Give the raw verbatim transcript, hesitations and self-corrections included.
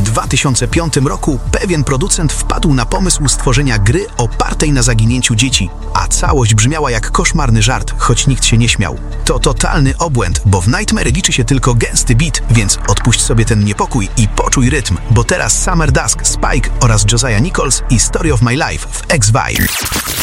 dwa tysiące piątym roku pewien producent wpadł na pomysł stworzenia gry opartej na zaginięciu dzieci, a całość brzmiała jak koszmarny żart, choć nikt się nie śmiał. To totalny obłęd, bo w Nightmare liczy się tylko gęsty beat, więc odpuść sobie ten niepokój i poczuj rytm, bo teraz Summer Dusk, Spike oraz Josiah Nichols i Story of My Life w X-Vibe.